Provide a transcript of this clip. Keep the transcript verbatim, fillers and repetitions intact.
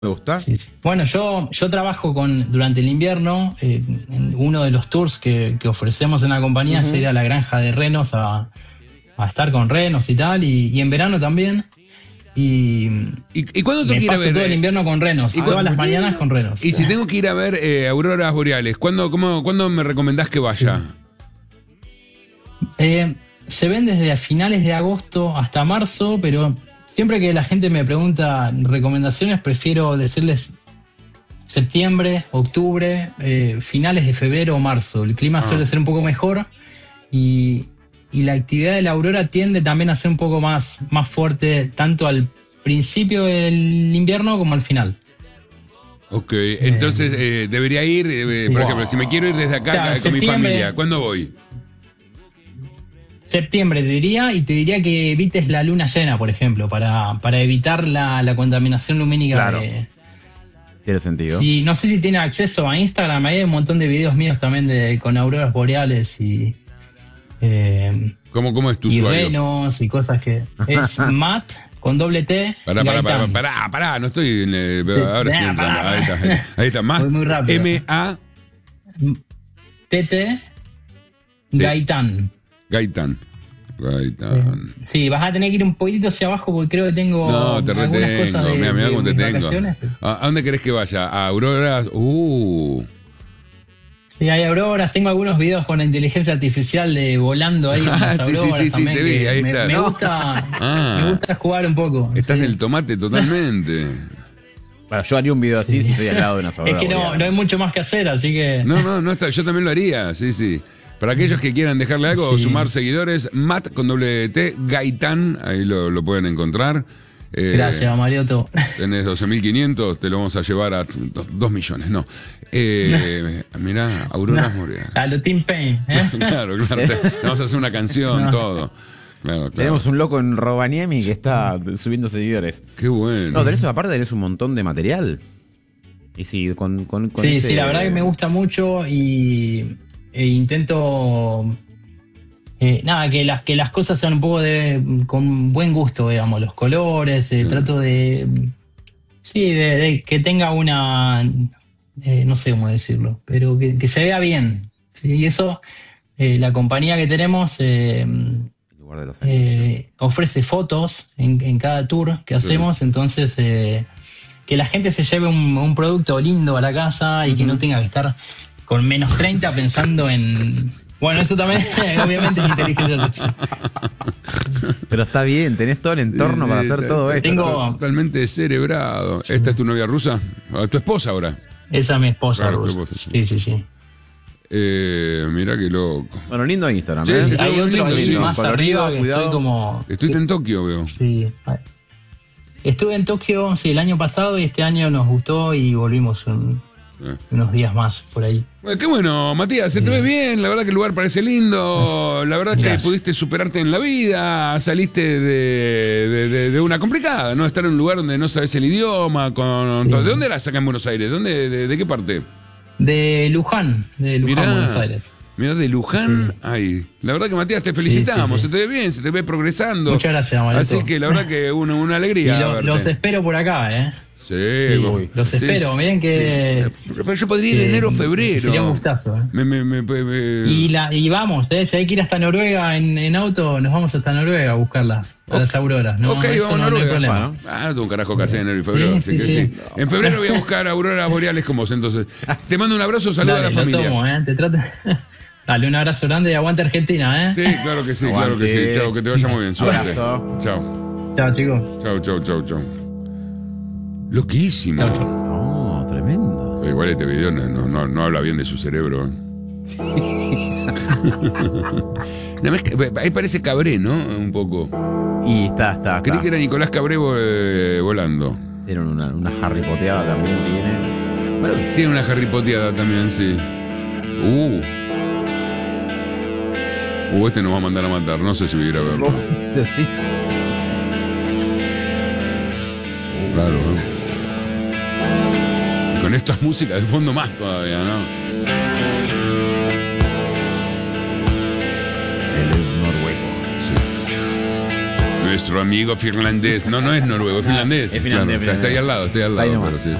¿Me gusta? Sí, sí. Bueno, yo, yo trabajo con durante el invierno, eh, en uno de los tours que, que ofrecemos en la compañía uh-huh. es ir a la granja de renos a, a estar con renos y tal, y, y en verano también. Y, ¿Y, y cuándo tengo me que ir a paso ver? todo el invierno con renos, y todas las mañanas con renos. Y si tengo que ir a ver eh, auroras boreales, ¿cuándo, cómo, ¿cuándo me recomendás que vaya? Sí. Eh, se ven desde finales de agosto hasta marzo, pero siempre que la gente me pregunta recomendaciones, prefiero decirles septiembre, octubre, eh, finales de febrero o marzo. El clima ah. suele ser un poco mejor y, y la actividad de la aurora tiende también a ser un poco más, más fuerte tanto al principio del invierno como al final. Ok, entonces eh, debería ir, eh, por wow. ejemplo, si me quiero ir desde acá claro, con mi familia, ¿cuándo voy? Septiembre te diría, y te diría que evites la luna llena, por ejemplo, para, para evitar la, la contaminación lumínica. Claro. De, tiene sentido. Sí, no sé si tiene acceso a Instagram, ahí hay un montón de videos míos también de, con auroras boreales y... Eh, ¿Cómo, ¿Cómo es tu y usuario? renos y cosas que... Es Matt con doble T. Pará, pará, pará, pará, pará, no estoy... En, eh, sí. Ahora estoy entrando. Pará, pará. Ahí está, ahí está, Matt. Muy rápido. M A T T Gaitán. Gaitán. Gaitán. Sí, vas a tener que ir un poquitito hacia abajo porque creo que tengo no, te algunas retengo. cosas de, mira, mira de cómo te tengo. Vacaciones. ¿A dónde querés que vaya? ¿A auroras? Uh. Sí, hay auroras. Tengo algunos videos con la inteligencia artificial de volando ahí. Ah, las sí, auroras sí, sí, también, te vi, ahí me, está. Me gusta, ah, me gusta jugar un poco. Estás sí. en el tomate totalmente. Bueno, yo haría un video así sí. si estoy al lado de una aurora. Es que no, no hay mucho más que hacer, así que... No, no, no está, yo también lo haría, sí, sí. Para aquellos que quieran dejarle algo o sí. sumar seguidores, Matt con doble T, Gaitán, ahí lo, lo pueden encontrar. Eh, Gracias, Marioto. Tenés doce mil quinientos, te lo vamos a llevar a dos millones, no. Eh, mirá, auroras no, boreales. A lo Tim Payne, ¿eh? Claro, claro. Te, vamos a hacer una canción, no. todo. Claro, claro. Tenemos un loco en Rovaniemi que está subiendo seguidores. Qué bueno. No, tenés aparte tenés un montón de material. Y sí, con, con, con sí, ese... sí, la verdad que me gusta mucho y e intento eh, nada, que las, que las cosas sean un poco de con buen gusto, digamos, los colores, eh, sí. trato de sí, de, de que tenga una eh, no sé cómo decirlo, pero que, que se vea bien, ¿sí? Y eso eh, la compañía que tenemos eh, de los eh, ofrece fotos en, en cada tour que hacemos, sí. entonces eh, que la gente se lleve un, un producto lindo a la casa y uh-huh. que no tenga que estar con menos treinta pensando en... Bueno, eso también obviamente es inteligencia artificial. Pero está bien, tenés todo el entorno sí, para hacer todo esto. Tengo... Totalmente cerebrado. ¿Esta es tu novia rusa? ¿Tu esposa ahora? Esa es mi esposa claro, rusa. Esposa, sí, sí, sí. Eh, mirá qué loco. Bueno, lindo Instagram, sí, ¿eh? Sí, hay otro lindo, ahí sí. más colorido, arriba que cuidado. estoy como... Estuviste en Tokio, veo. Sí. Estuve en Tokio, sí, el año pasado y este año nos gustó y volvimos un... Eh. unos días más por ahí. Bueno, qué bueno, Matías, se sí. te ve bien, la verdad que el lugar parece lindo, la verdad Gracias. que pudiste superarte en la vida, saliste de, de, de, de una complicada, ¿no? Estar en un lugar donde no sabes el idioma, con sí. ¿de dónde eras acá en Buenos Aires? ¿De, dónde, de, de qué parte? De Luján, de Luján, mirá, Buenos Aires. Mirá, de Luján, sí. ay, la verdad que Matías, te felicitamos, sí, sí, sí. se te ve bien, se te ve progresando. Muchas gracias, Marito. Así que la verdad que una, una alegría. Y lo, los espero por acá, ¿eh? Sí, sí vos, los sí. espero, miren que... Sí. Pero yo podría ir en enero o febrero. Sería un gustazo, ¿eh? Me, me, me, me... Y, la, y vamos, ¿eh? Si hay que ir hasta Noruega en, en auto, nos vamos hasta Noruega a buscarlas, a okay. las auroras, ¿no? Ok, Eso vamos no, a Noruega. No hay problema. Ah, no tengo un carajo que hacer en enero y febrero, sí, así sí, que sí. sí. En febrero voy a buscar auroras boreales como vos, entonces. Te mando un abrazo, saludo Dale, a la familia. Lo tomo, ¿eh? Te trato... Dale, un abrazo grande y aguante Argentina, ¿eh? Sí, claro que sí, aguante. Claro que sí. Chao, que te vaya muy bien. Suerte. Abrazo. Chao. Chao, chicos. Chao, chao, chao, chao. Loquísimo. Chao, chao. No, tremendo. Pero igual este video no, no, no, no habla bien de su cerebro. Sí. Nada más que, ahí parece Cabré, ¿no? Un poco. Y está, está, Creí está. que era Nicolás Cabré eh, volando. Tiene una, una Harry Poteada también, tiene. Bueno, que tiene una Harry Poteada también, sí. Uh. Uh, este nos va a mandar a matar, no sé si voy a ir a verlo. Claro, ¿no? Y con estas músicas de fondo más todavía, ¿no? Él es noruego. Sí. nuestro amigo finlandés. No, no es noruego, es finlandés. Es finlandés. Claro, está, está ahí al lado, está ahí al lado. Ahí pero sí.